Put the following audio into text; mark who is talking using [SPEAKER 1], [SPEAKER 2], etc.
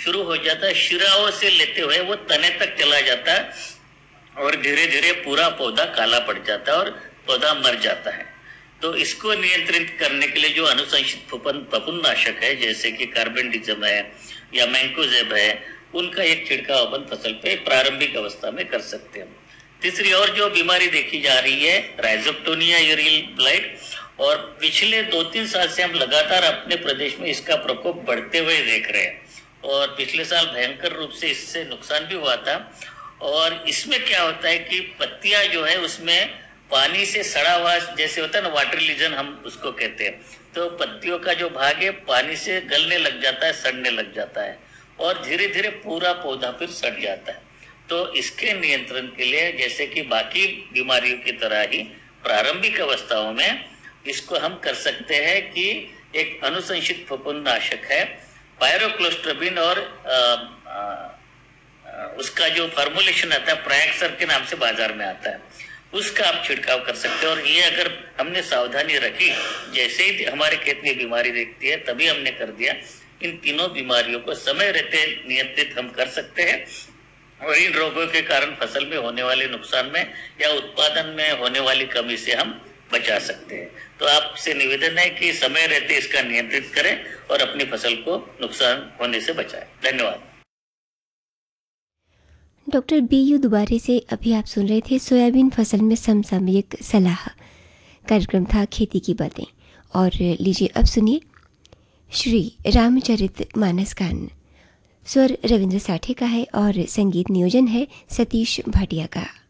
[SPEAKER 1] शुरू हो जाता है, शिराओं से लेते हुए वो तने तक चला जाता है और धीरे धीरे पूरा पौधा काला पड़ जाता है और पौधा मर जाता है। तो इसको नियंत्रित करने के लिए जो अनुशंसित फफूंदनाशक है, जैसे कि कार्बेंडिज्म है या मैंकोजेब है, उनका एक छिड़काव अपन फसल पे प्रारंभिक अवस्था में कर सकते हैं। तीसरी और जो बीमारी देखी जा रही है राइजोप्टोनिया यूरियल ब्लाइट, और पिछले 2-3 साल से हम लगातार अपने प्रदेश में इसका प्रकोप बढ़ते हुए देख रहे हैं, और पिछले साल भयंकर रूप से इससे नुकसान भी हुआ था। और इसमें क्या होता है कि पत्तियां जो है उसमें पानी से सड़ा हुआ जैसे होता है ना, वाटर लीजन हम उसको कहते हैं, तो पत्तियों का जो भाग है पानी से गलने लग जाता है, सड़ने लग जाता है और धीरे धीरे पूरा पौधा फिर सड़ जाता है। तो इसके नियंत्रण के लिए जैसे कि बाकी बीमारियों की तरह ही प्रारंभिक अवस्थाओं में इसको हम कर सकते हैं कि एक अनुशंसित फफूंदनाशक है पायरोक्लोस्ट्रोबिन, और उसका जो फॉर्मुलेशन आता है प्रयाक्सर के नाम से बाजार में आता है, उसका आप छिड़काव कर सकते हैं। और ये अगर हमने सावधानी रखी, जैसे ही हमारे खेत में बीमारी देखती है तभी हमने कर दिया, इन तीनों बीमारियों को समय रहते नियंत्रित हम कर सकते हैं और इन रोगों के कारण फसल में होने वाले नुकसान में या उत्पादन में होने वाली कमी से हम बचा सकते हैं। तो आपसे निवेदन है कि समय रहते इसका नियंत्रित करें और अपनी फसल को नुकसान होने से बचाएं। धन्यवाद।
[SPEAKER 2] डॉक्टर BU दुबारे से अभी आप सुन रहे थे सोयाबीन फसल में समसामयिक सलाह। कार्यक्रम था खेती की बातें, और लीजिए अब सुनिए श्री रामचरित मानस गान। स्वर रविंद्र साठे का है और संगीत नियोजन है सतीश भाटिया का।